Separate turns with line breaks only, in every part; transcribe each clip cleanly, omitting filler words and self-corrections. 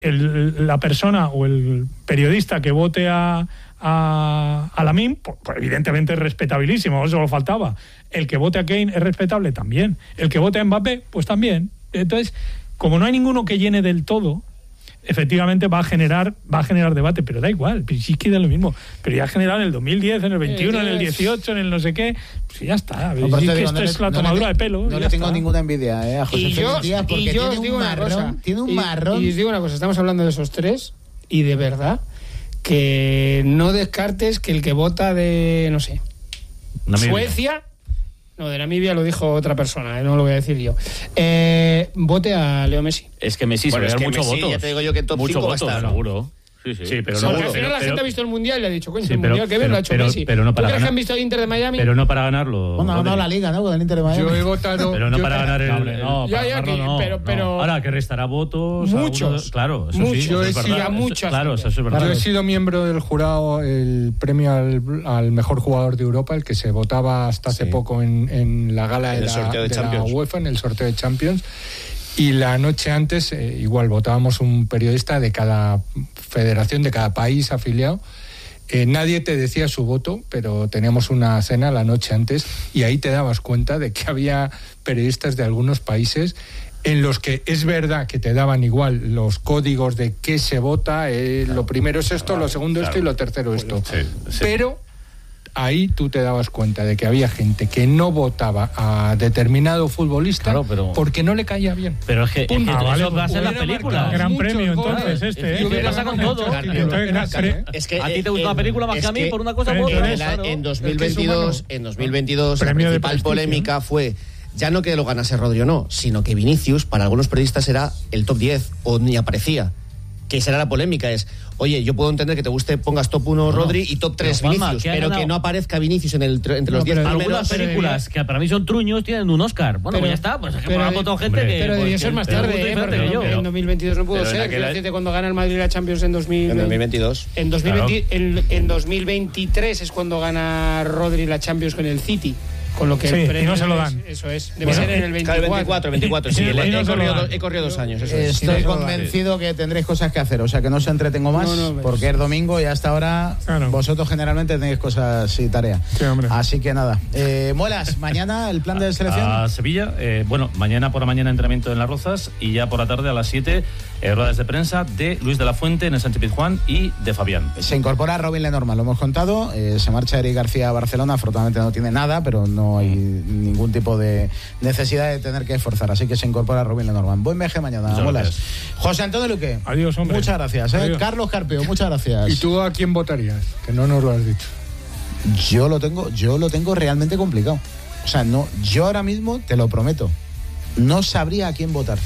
la persona o el periodista que vote a Lamine, pues evidentemente es respetabilísimo, eso lo faltaba. El que vote a Kane es respetable también. El que vote a Mbappé, pues también. Entonces, como no hay ninguno que llene del todo, efectivamente va a generar debate, pero da igual, sí que da lo mismo. Pero ya ha generado en el 2010, en el 21, en el 18, en el no sé qué, pues ya está.
No,
sí, que esto es la tomadura de pelo.
No le tengo ninguna envidia a José Félix Díaz, porque tiene un marrón.
Y os digo una cosa, estamos hablando de esos tres, y de verdad que no descartes que el que vota de, no sé, Namibia. Suecia, no, de Namibia lo dijo otra persona, no lo voy a decir yo, vote a Leo Messi.
Es que Messi se va a dar muchos votos.
Ya te digo yo que en top 5 va a estar,
seguro. Sí, pero
porque al final la gente ha visto el Mundial y le ha dicho, coño, el Mundial que bien lo ha hecho Messi.
Pero no para
¿Tú crees que han visto el Inter de Miami?
Pero no para ganarlo.
Bueno, ha ganado la Liga, ¿no? Con el Inter de Miami.
Yo he votado...
Pero no para ganar el... No,
pero...
Ahora, que restará votos...
Muchos.
Claro, eso
muchos.
sí.
Yo he
sido
claro,
eso es verdad.
Yo he sido miembro del jurado, el premio al mejor jugador de Europa, el que se votaba hasta hace poco en la gala de la UEFA, en el sorteo de Champions. Y la noche antes, igual votábamos un periodista de cada federación, de cada país afiliado. Nadie te decía su voto, pero teníamos una cena la noche antes y ahí te dabas cuenta de que había periodistas de algunos países en los que es verdad que te daban igual los códigos de qué se vota, lo primero es esto, lo segundo esto y lo tercero esto. Sí. Pero ahí tú te dabas cuenta de que había gente que no votaba a determinado futbolista porque no le caía bien.
Pero es que eso va a ser la película.
Gran premio, entonces,
¿Qué pasa con todo?
Es que
a ti te gusta la película más que a mí, por una cosa u otra.
En 2022 la principal polémica fue ya no que lo ganase Rodri o no, sino que Vinicius, para algunos periodistas, era el top 10 o ni aparecía. Que será la polémica, es, oye, yo puedo entender que te guste, pongas top 1 Rodri y top 3 Vinicius, pero que no aparezca Vinicius entre los 10 primeros.
Algunas películas que para mí son truños tienen un Oscar. Bueno, pues ya está, pues es que por la gente que...
Pero debió ser más tarde, porque en 2022 no pudo ser. Quiero decirte, cuando gana el Madrid la Champions en
2022.
En 2023 es cuando gana Rodri la Champions con el City. Con lo que
y no se lo dan.
Eso es. Debe ser en el 24.
24, sí. He corrido 2 años. Eso es.
Estoy convencido que tendréis cosas que hacer. O sea, que no os entretengo más, porque es domingo y hasta ahora vosotros generalmente tenéis cosas y tareas.
Sí, hombre.
Así que nada. Muelas, mañana el plan de selección.
A Sevilla. Mañana por la mañana entrenamiento en Las Rozas y ya por la tarde a las 7 ruedas de prensa de Luis de la Fuente en el Sánchez Pizjuán y de Fabián.
Se incorpora Robin Lenormand, lo hemos contado. Se marcha Eric García a Barcelona. Afortunadamente no tiene nada, pero no hay ningún tipo de necesidad de tener que esforzar, así que se incorpora Robin Lenormand. Buen viaje mañana, Muelas. José Antonio Luque,
adiós, hombre.
Muchas gracias. Carlos Carpio, muchas gracias.
¿Y tú a quién votarías? Que no nos lo has dicho.
Yo lo tengo realmente complicado. O sea, no, yo ahora mismo te lo prometo, no sabría a quién votar.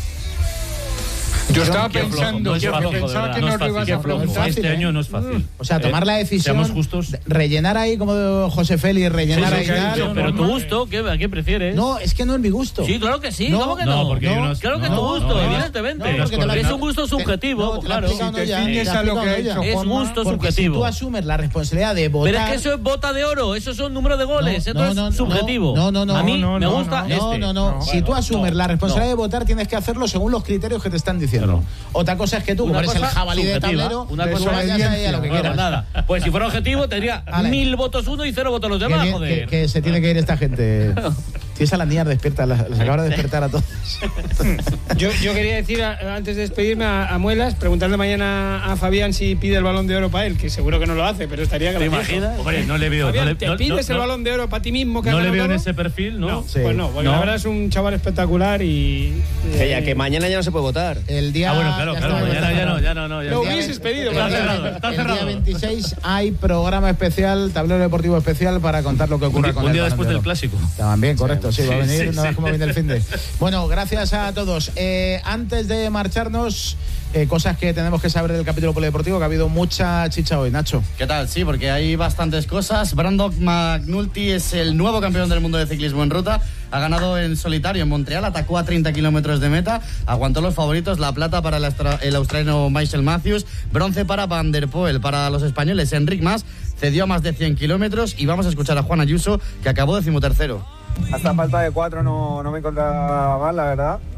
Yo estaba pensando,
pensaba que no lo ibas a preguntar. Este año no es fácil.
O sea, tomar la decisión, rellenar ahí como José Félix, rellenar ahí.
Pero tu gusto, ¿a qué prefieres?
No, es que no es mi gusto.
Sí, claro que sí, ¿cómo que no? Claro que es tu gusto, evidentemente. Es un gusto subjetivo, claro.
Si te ciñes a lo que ha hecho
es gusto subjetivo.
Si tú asumes la responsabilidad de votar...
Pero es que eso es bota de oro, eso son números de goles, esto es subjetivo.
No.
A mí me gusta este.
No. Si tú asumes la responsabilidad de votar, tienes que hacerlo según los criterios que te están diciendo. Otra cosa es que tú, como eres el jabalí de tablero,
una cosa
vayas ahí a lo que quieras.
Nada. Pues si fuera objetivo, tendría 1000 votos uno y 0 votos los demás, joder.
Que se tiene que ir esta gente. Si esa las niñas despierta, las acaba de despertar a todos.
Yo quería decir, antes de despedirme a Muelas, preguntarle mañana a Fabián si pide el Balón de Oro para él, que seguro que no lo hace, pero estaría gracioso.
¿Te imaginas? Hombre, no le veo.
Fabián, ¿te pides el Balón de Oro para ti mismo?
No le veo en ese perfil, ¿no?
Sí. Pues no, porque la verdad es un chaval espectacular y...
Que mañana ya no se puede votar.
El día...
bueno, claro, mañana ya no.
Lo hubieses pedido.
Está cerrado.
El día 26 hay programa especial, tablero deportivo especial para contar lo que ocurra con el...
Un día después del Clásico.
También, correcto, sí, va a venir, no es como viene el finde. Bueno, gracias a todos. Antes de marcharnos, cosas que tenemos que saber del capítulo polideportivo, que ha habido mucha chicha hoy, Nacho.
¿Qué tal? Sí, porque hay bastantes cosas. Brandon McNulty es el nuevo campeón del mundo de ciclismo en ruta. Ha ganado en solitario en Montreal, atacó a 30 kilómetros de meta, aguantó los favoritos, la plata para el australiano Michael Matthews, bronce para Van der Poel, para los españoles Enric Mas, cedió a más de 100 kilómetros y vamos a escuchar a Juan Ayuso, que acabó 13º.
Hasta falta de 4 no me encontraba mal, la verdad.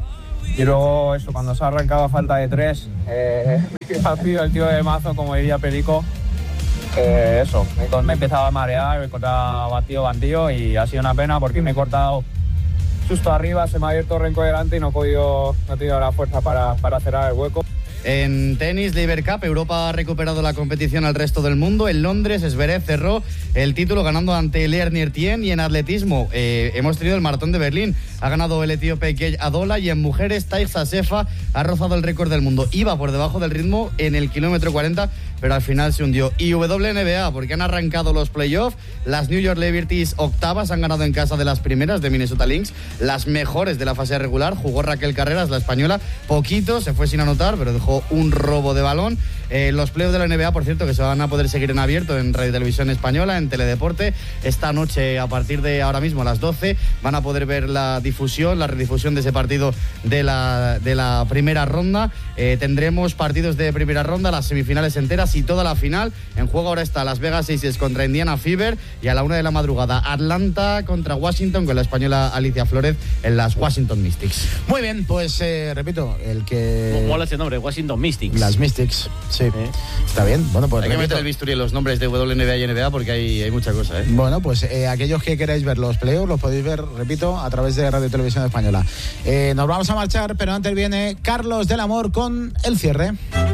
Y luego eso, cuando se ha arrancado a falta de 3, ha sido el tío de mazo, como diría Perico. Me he empezado a marear, me he cortado batido bandido y ha sido una pena porque me he cortado justo arriba, se me ha abierto el renco delante y no he tenido la fuerza para cerrar el hueco.
En tenis, Laver Cup, Europa ha recuperado la competición al resto del mundo. En Londres, Zverev cerró el título ganando ante Lerner Tien. Y en atletismo, hemos tenido el maratón de Berlín. Ha ganado el etíope Gej Adola. Y en mujeres, Taisa Sefa ha rozado el récord del mundo. Iba por debajo del ritmo en el kilómetro 40, pero al final se hundió. Y WNBA, porque han arrancado los playoffs. Las New York Liberties octavas han ganado en casa de las primeras de Minnesota Lynx. Las mejores de la fase regular. Jugó Raquel Carreras, la española. Poquito, se fue sin anotar, pero dejó un robo de balón. Los playoffs de la NBA, por cierto, que se van a poder seguir en abierto en Radio Televisión Española, en Teledeporte. Esta noche, a partir de ahora mismo, a las 12, van a poder ver la redifusión de ese partido de la primera ronda. Tendremos partidos de primera ronda, las semifinales enteras y toda la final. En juego ahora está Las Vegas Aces contra Indiana Fever y a la 1 de la madrugada Atlanta contra Washington con la española Alicia Flórez en las Washington Mystics.
Muy bien, pues repito, el que...
Mola ese nombre, Washington Mystics.
Las Mystics, sí. Está bien. Bueno, pues
hay que meter el bisturí en los nombres de WNBA y NBA porque hay mucha cosa,
Bueno, pues aquellos que queráis ver los playoffs los podéis ver, repito, a través de Radio Televisión Española. Nos vamos a marchar, pero antes viene Carlos del Amor con el cierre.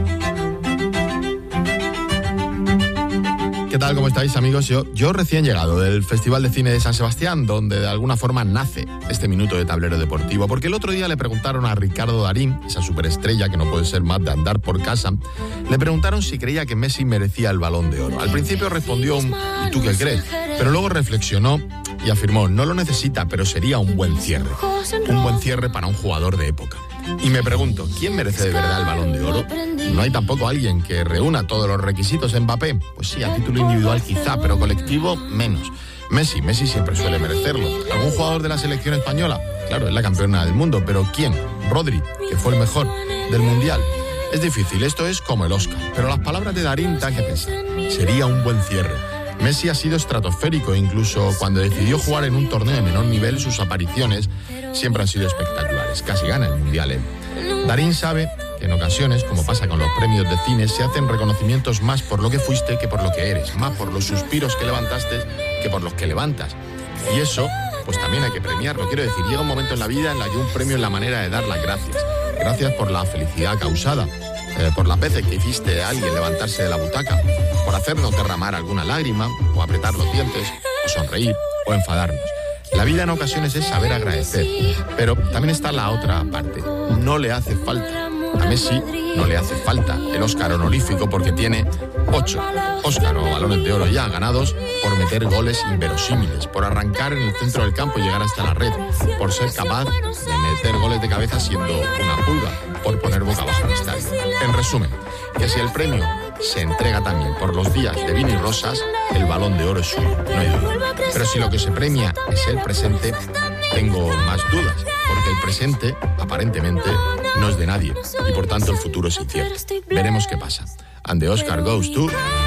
¿Qué tal? ¿Cómo estáis, amigos? Yo recién llegado del Festival de Cine de San Sebastián, donde de alguna forma nace este minuto de tablero deportivo, porque el otro día le preguntaron a Ricardo Darín, esa superestrella que no puede ser más de andar por casa, le preguntaron si creía que Messi merecía el Balón de Oro. Al principio respondió ¿y tú qué crees? Pero luego reflexionó y afirmó, no lo necesita, pero sería un buen cierre. Un buen cierre para un jugador de época. Y me pregunto, ¿quién merece de verdad el Balón de Oro? ¿No hay tampoco alguien que reúna todos los requisitos en Mbappé? Pues sí, a título individual quizá, pero colectivo menos. Messi siempre suele merecerlo. ¿Algún jugador de la selección española? Claro, es la campeona del mundo, pero ¿quién? Rodri, que fue el mejor del Mundial. Es difícil, esto es como el Oscar, pero las palabras de Darín dan que pensar. Sería un buen cierre. Messi ha sido estratosférico, incluso cuando decidió jugar en un torneo de menor nivel, sus apariciones siempre han sido espectaculares. Casi gana el Mundial, Darín sabe que en ocasiones, como pasa con los premios de cine, se hacen reconocimientos más por lo que fuiste que por lo que eres, más por los suspiros que levantaste que por los que levantas. Y eso, pues también hay que premiarlo. Quiero decir, llega un momento en la vida en la que un premio es la manera de dar las gracias. Gracias por la felicidad causada, por las veces que hiciste a alguien levantarse de la butaca, por hacernos derramar alguna lágrima, o apretar los dientes, o sonreír, o enfadarnos. La vida en ocasiones es saber agradecer, pero también está la otra parte. No le hace falta. A Messi no le hace falta el Oscar honorífico porque tiene 8 Oscar o balones de oro ya ganados por meter goles inverosímiles, por arrancar en el centro del campo y llegar hasta la red, por ser capaz de meter goles de cabeza siendo una pulga, por poner boca abajo al estadio. En resumen, que si el premio se entrega también por los días de vino y rosas, el Balón de Oro es suyo, no hay duda. Pero si lo que se premia es el presente, tengo más dudas, porque el presente, aparentemente, no es de nadie, y por tanto el futuro es incierto. Veremos qué pasa. And the Oscar goes to...